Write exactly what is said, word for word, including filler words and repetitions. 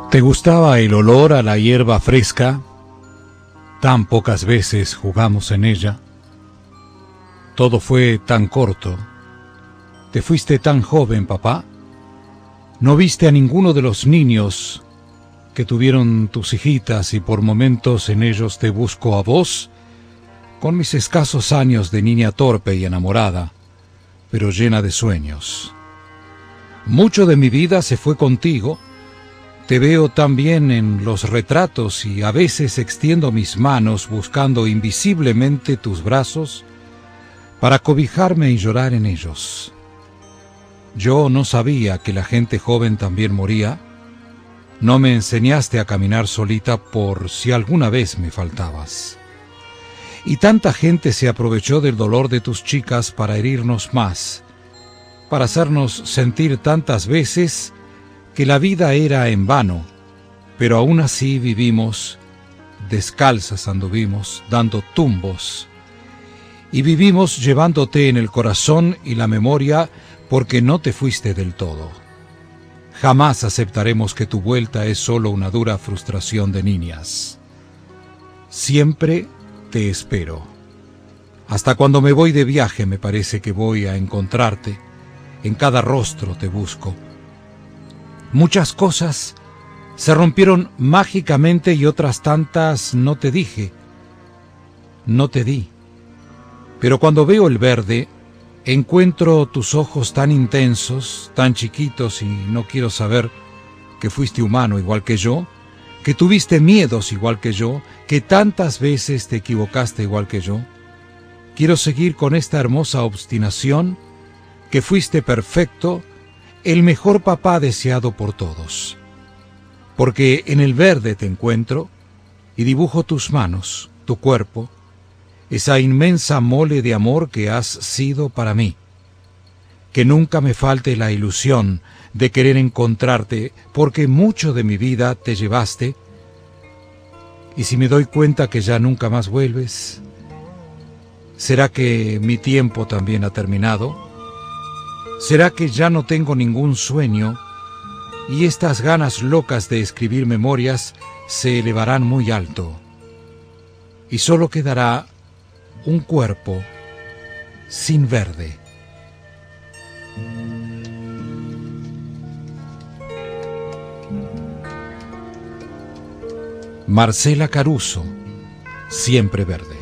¿Te gustaba el olor a la hierba fresca? Tan pocas veces jugamos en ella. Todo fue tan corto. Te fuiste tan joven, papá. No viste a ninguno de los niños que tuvieron tus hijitas y por momentos en ellos te busco a vos, con mis escasos años de niña torpe y enamorada, pero llena de sueños. Mucho de mi vida se fue contigo. Te veo también en los retratos y a veces extiendo mis manos buscando invisiblemente tus brazos para cobijarme y llorar en ellos. Yo no sabía que la gente joven también moría. No me enseñaste a caminar solita por si alguna vez me faltabas. Y tanta gente se aprovechó del dolor de tus chicas para herirnos más, para hacernos sentir tantas veces que la vida era en vano, pero aún así vivimos, descalzas anduvimos, dando tumbos, y vivimos llevándote en el corazón y la memoria porque no te fuiste del todo. Jamás aceptaremos que tu vuelta es solo una dura frustración de niñas. Siempre te espero. Hasta cuando me voy de viaje me parece que voy a encontrarte, en cada rostro te busco. Muchas cosas se rompieron mágicamente y otras tantas no te dije, no te di. Pero cuando veo el verde, encuentro tus ojos tan intensos, tan chiquitos y no quiero saber que fuiste humano igual que yo, que tuviste miedos igual que yo, que tantas veces te equivocaste igual que yo. Quiero seguir con esta hermosa obstinación, que fuiste perfecto, el mejor papá deseado por todos. Porque en el verde te encuentro y dibujo tus manos, tu cuerpo, esa inmensa mole de amor que has sido para mí. Que nunca me falte la ilusión de querer encontrarte, porque mucho de mi vida te llevaste. Y si me doy cuenta que ya nunca más vuelves, ¿será que mi tiempo también ha terminado? ¿Será que ya no tengo ningún sueño y estas ganas locas de escribir memorias se elevarán muy alto? Y solo quedará un cuerpo sin verde. Marcela Caruso, Siempre Verde.